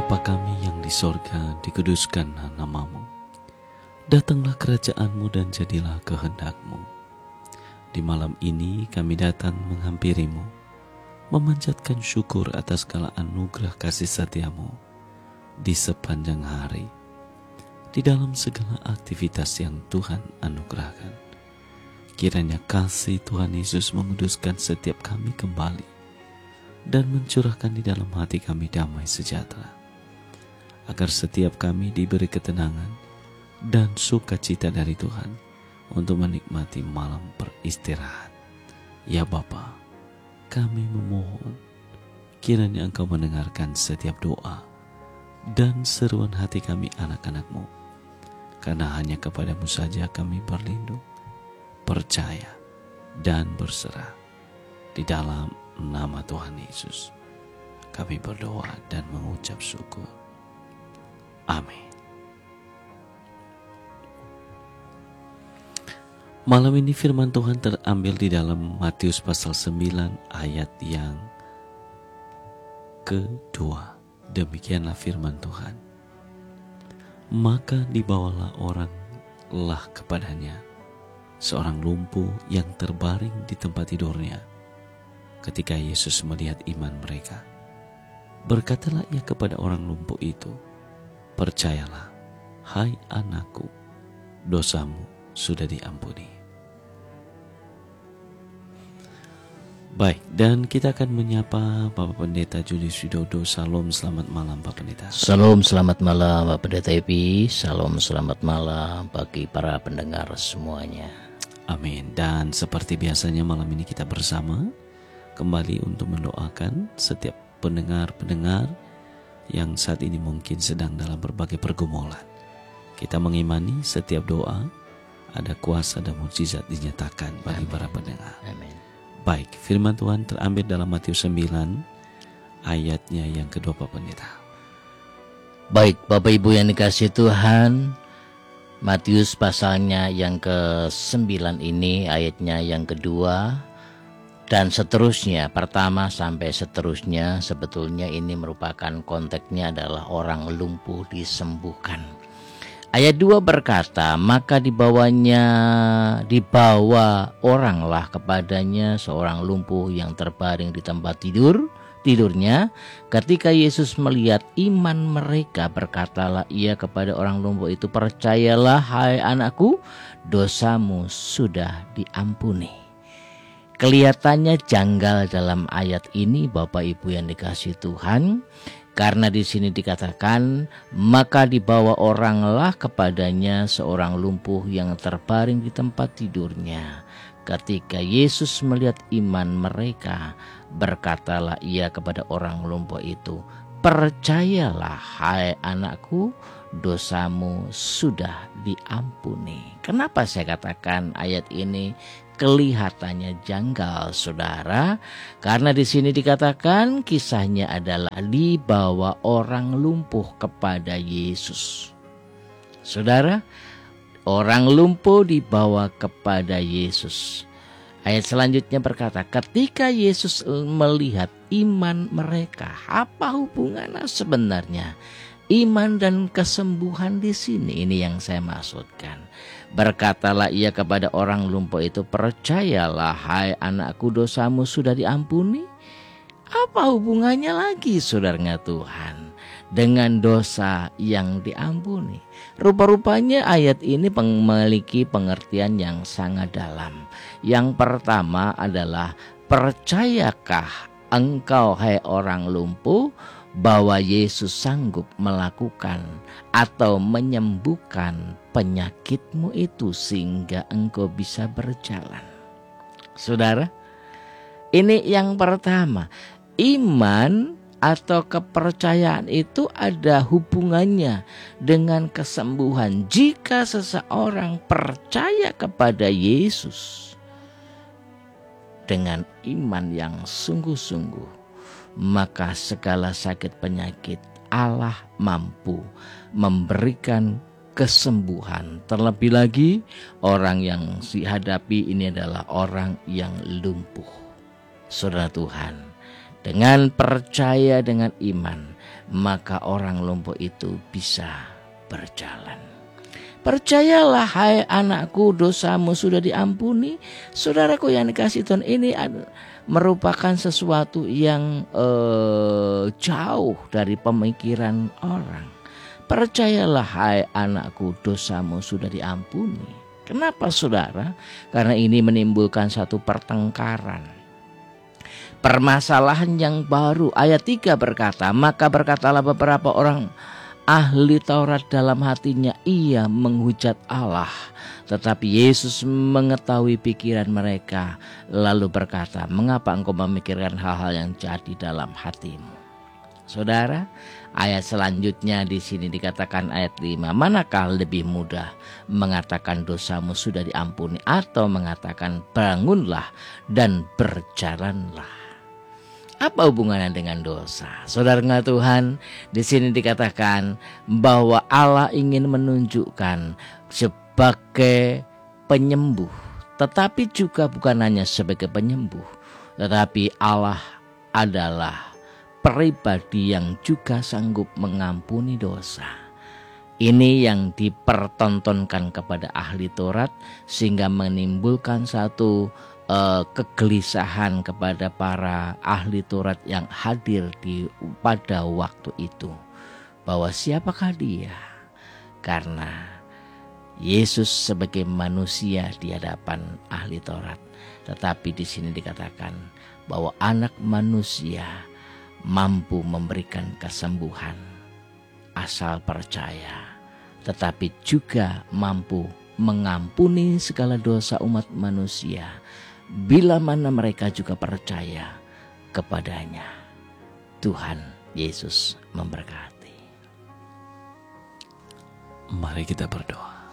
Bapa kami yang di sorga, dikuduskanlah nama-Mu. Datanglah kerajaan-Mu dan jadilah kehendak-Mu. Di malam ini kami datang menghampiri-Mu, memanjatkan syukur atas segala anugerah kasih setia-Mu di sepanjang hari, di dalam segala aktivitas yang Tuhan anugerahkan. Kiranya kasih Tuhan Yesus menguduskan setiap kami kembali dan mencurahkan di dalam hati kami damai sejahtera, agar setiap kami diberi ketenangan dan sukacita dari Tuhan untuk menikmati malam beristirahat. Ya Bapa, kami memohon kiranya Engkau mendengarkan setiap doa dan seruan hati kami anak-anak-Mu, karena hanya kepada-Mu saja kami berlindung, percaya dan berserah. Di dalam nama Tuhan Yesus kami berdoa dan mengucap syukur. Amin. Malam ini firman Tuhan terambil di dalam Matius pasal 9 ayat yang kedua. Demikianlah firman Tuhan. Maka dibawalah oranglah kepadanya seorang lumpuh yang terbaring di tempat tidurnya. Ketika Yesus melihat iman mereka, berkatalah ia kepada orang lumpuh itu, "Percayalah, hai anakku, dosamu sudah diampuni." Baik, dan kita akan menyapa Bapak Pendeta Julius Widodo. Salam, selamat malam Pak Pendeta. Salam, selamat malam Bapak Pendeta Epi. Salam, selamat malam bagi para pendengar semuanya. Amin. Dan seperti biasanya malam ini kita bersama kembali untuk mendoakan setiap pendengar-pendengar yang saat ini mungkin sedang dalam berbagai pergumulan. Kita mengimani setiap doa ada kuasa dan mukjizat dinyatakan bagi para pendengar. Amin. Baik, firman Tuhan terambil dalam Matius 9 ayatnya yang kedua Pak Pendeta. Baik, Bapak Ibu yang dikasihi Tuhan, Matius pasalnya yang ke-9 ini ayatnya yang kedua dan seterusnya, pertama sampai seterusnya. Sebetulnya ini merupakan konteksnya adalah orang lumpuh disembuhkan. Ayat 2 berkata, maka dibawa oranglah kepadanya seorang lumpuh yang terbaring di tempat tidurnya. Ketika Yesus melihat iman mereka, berkatalah ia kepada orang lumpuh itu, "Percayalah hai anakku, dosamu sudah diampuni." Kelihatannya janggal dalam ayat ini Bapak Ibu yang dikasihi Tuhan, karena di sini dikatakan, maka dibawa oranglah kepadanya seorang lumpuh yang terbaring di tempat tidurnya. Ketika Yesus melihat iman mereka, berkatalah ia kepada orang lumpuh itu, "Percayalah hai anakku, dosamu sudah diampuni." Kenapa saya katakan ayat ini kelihatannya janggal, saudara? Karena di sini dikatakan kisahnya adalah dibawa orang lumpuh kepada Yesus. Saudara, orang lumpuh dibawa kepada Yesus. Ayat selanjutnya berkata, ketika Yesus melihat iman mereka. Apa hubungannya sebenarnya iman dan kesembuhan di sini? Ini yang saya maksudkan. Berkatalah ia kepada orang lumpuh itu, "Percayalah hai anakku, dosamu sudah diampuni." Apa hubungannya lagi saudara Tuhan dengan dosa yang diampuni? Rupa-rupanya ayat ini memiliki pengertian yang sangat dalam. Yang pertama adalah, percayakah engkau hai orang lumpuh bahwa Yesus sanggup melakukan atau menyembuhkan penyakitmu itu sehingga engkau bisa berjalan? Saudara, ini yang pertama. Iman atau kepercayaan itu ada hubungannya dengan kesembuhan. Jika seseorang percaya kepada Yesus dengan iman yang sungguh-sungguh, maka segala sakit penyakit Allah mampu memberikan kesembuhan. Terlebih lagi orang yang dihadapi ini adalah orang yang lumpuh. Saudara Tuhan, dengan percaya, dengan iman, maka orang lumpuh itu bisa berjalan. Percayalah hai anakku, dosamu sudah diampuni. Saudaraku yang dikasihi Tuhan, ini merupakan sesuatu yang jauh dari pemikiran orang. Percayalah hai anakku, dosamu sudah diampuni. Kenapa saudara? Karena ini menimbulkan satu pertengkaran, permasalahan yang baru. Ayat 3 berkata, maka berkatalah beberapa orang ahli Taurat dalam hatinya, ia menghujat Allah. Tetapi Yesus mengetahui pikiran mereka, lalu berkata, mengapa engkau memikirkan hal-hal yang jadi dalam hatimu? Saudara, ayat selanjutnya di sini dikatakan ayat 5, manakah lebih mudah mengatakan dosamu sudah diampuni, atau mengatakan bangunlah dan berjalanlah? Apa hubungannya dengan dosa? Saudara Tuhan, di sini dikatakan bahwa Allah ingin menunjukkan sebagai penyembuh, tetapi juga bukan hanya sebagai penyembuh, tetapi Allah adalah pribadi yang juga sanggup mengampuni dosa. Ini yang dipertontonkan kepada ahli Taurat, sehingga menimbulkan satu kegelisahan kepada para ahli Taurat yang hadir pada waktu itu, bahwa siapakah dia? Karena Yesus sebagai manusia di hadapan ahli Taurat, tetapi di sini dikatakan bahwa anak manusia mampu memberikan kesembuhan asal percaya, tetapi juga mampu mengampuni segala dosa umat manusia bila mana mereka juga percaya kepadanya. Tuhan Yesus memberkati. Mari kita berdoa.